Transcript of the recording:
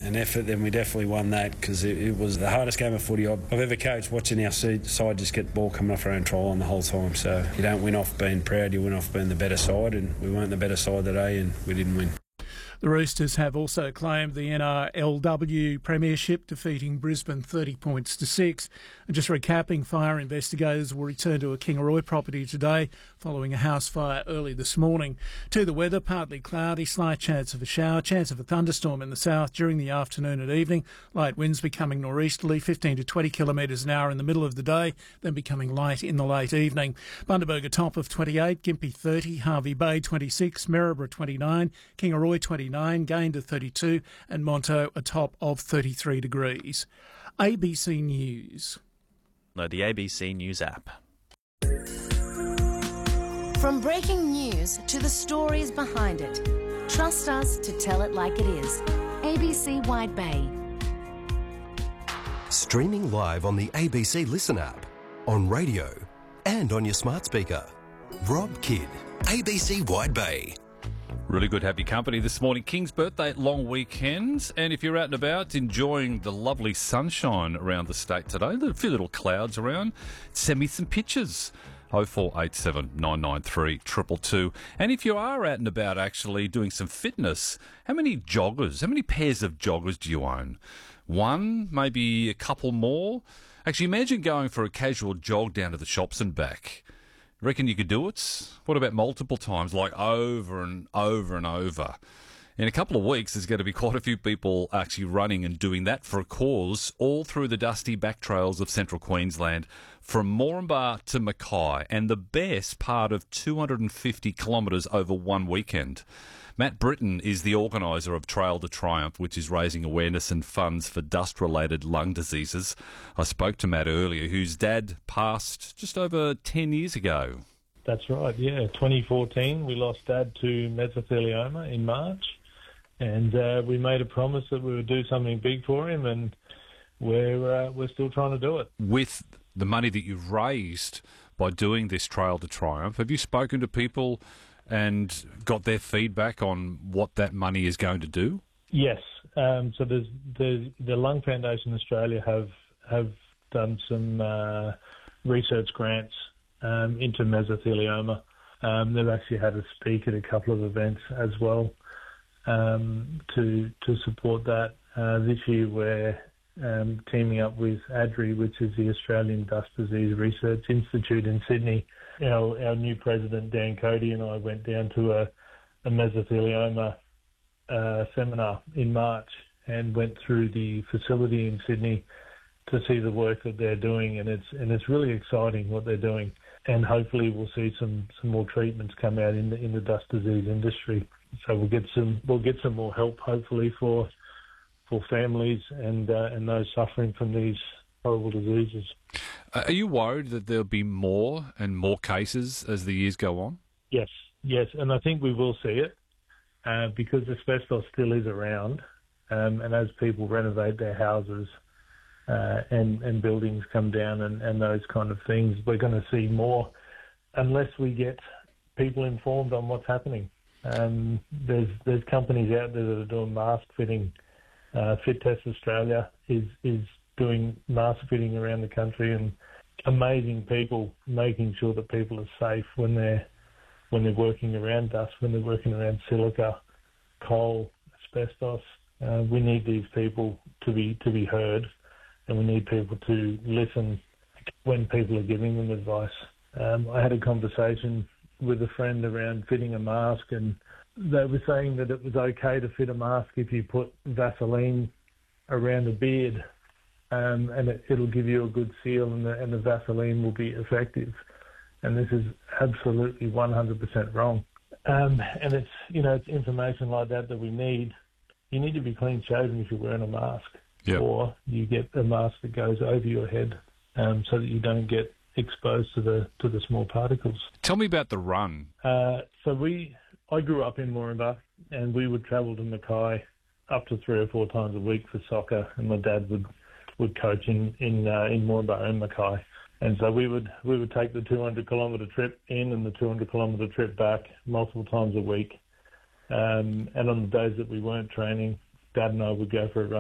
and effort, then we definitely won that, because it was the hardest game of footy I've ever coached, watching our side just get the ball coming off our own try line the whole time. So you don't win off being proud, you win off being the better side, and we weren't the better side today and we didn't win. The Roosters have also claimed the NRLW Premiership, defeating Brisbane 30 points to 6. And just recapping, fire investigators will return to a Kingaroy property today following a house fire early this morning. To the weather, partly cloudy, slight chance of a shower, chance of a thunderstorm in the south during the afternoon and evening. Light winds becoming nor'easterly, 15 to 20 kilometres an hour in the middle of the day, then becoming light in the late evening. Bundaberg a top of 28, Gympie 30, Hervey Bay 26, Maryborough 29, Kingaroy 29, Gain to 32, and Monto a top of 33 degrees. ABC News. Load the ABC News app. From breaking news to the stories behind it, trust us to tell it like it is. ABC Wide Bay. Streaming live on the ABC Listen app, on radio and on your smart speaker. Rob Kidd, ABC Wide Bay. Really good to have your company this morning. King's birthday, long weekend, and if you're out and about enjoying the lovely sunshine around the state today, there are a few little clouds around, send me some pictures. 0487 993 222. And if you are out and about actually doing some fitness, how many pairs of joggers do you own? One, maybe a couple more? Actually, imagine going for a casual jog down to the shops and back. Reckon you could do it? What about multiple times, like over and over and over? In a couple of weeks, there's going to be quite a few people actually running and doing that for a cause all through the dusty back trails of central Queensland, from Moranbah to Mackay, and the best part of 250 kilometres over one weekend. Matt Britton is the organiser of Trail to Triumph, which is raising awareness and funds for dust-related lung diseases. I spoke to Matt earlier, whose dad passed just over 10 years ago. That's right, yeah. 2014, we lost Dad to mesothelioma in March, and we made a promise that we would do something big for him, and we're still trying to do it. With the money that you've raised by doing this Trail to Triumph, have you spoken to people and got their feedback on what that money is going to do? Yes. So the Lung Foundation Australia have done some research grants into mesothelioma. They've actually had us speak at a couple of events as well to support that. This year we're teaming up with ADRI, which is the Australian Dust Disease Research Institute in Sydney. Our new president, Dan Cody, and I went down to a mesothelioma seminar in March and went through the facility in Sydney to see the work that they're doing, and it's really exciting what they're doing. And hopefully we'll see some more treatments come out in the dust disease industry. So we'll get some more help hopefully for families and those suffering from these horrible diseases. Are you worried that there'll be more and more cases as the years go on? Yes, and I think we will see it because asbestos still is around, and as people renovate their houses and buildings come down and those kind of things, we're going to see more unless we get people informed on what's happening. There's companies out there that are doing mask fitting. Fit Test Australia is doing mask fitting around the country, and amazing people making sure that people are safe when they're working around dust, when they're working around silica, coal, asbestos. We need these people to be heard, and we need people to listen when people are giving them advice. I had a conversation with a friend around fitting a mask, and they were saying that it was okay to fit a mask if you put Vaseline around the beard, and it'll give you a good seal, and the Vaseline will be effective. And this is absolutely 100% wrong. And it's information like that we need. You need to be clean shaven if you're wearing a mask, yep. Or you get a mask that goes over your head, so that you don't get exposed to the small particles. Tell me about the run. I grew up in Moranbah, and we would travel to Mackay up to 3 or 4 times a week for soccer, and my dad would coach in Moranbah and Mackay. And so we would take the 200-kilometre trip in and the 200-kilometre trip back multiple times a week. And on the days that we weren't training, Dad and I would go for a run